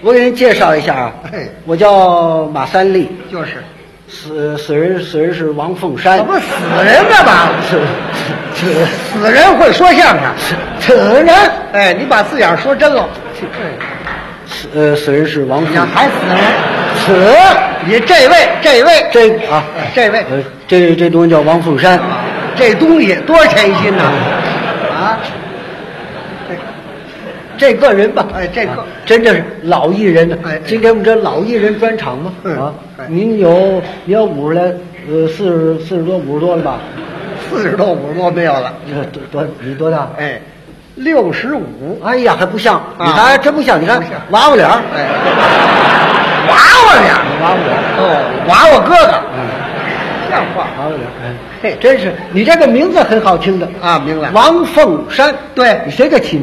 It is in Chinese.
我给您介绍一下啊，我叫马三立， 就是死人是王凤山。 怎么死人干嘛？死人会说相声， 死人， 哎，你把字眼说真了。 死人是王凤山， 还死人？ 死， 你这位这位，这东西叫王凤山， 这东西多少钱一斤呢？啊， 这个人吧， 哎，这个真的是老艺人呢。 哎， 今天我们这老艺人专场嘛，啊，您有50来40多50多了吧 ？40多50多没有了。 你多大？ 哎，65。 哎呀，还不像，你看还真不像，你看娃娃脸， 哎，娃娃脸，哦，娃娃哥哥，像话， 娃娃脸，嘿，真是你这个名字很好听的啊，明白？ 王凤山， 对， 你谁给起名？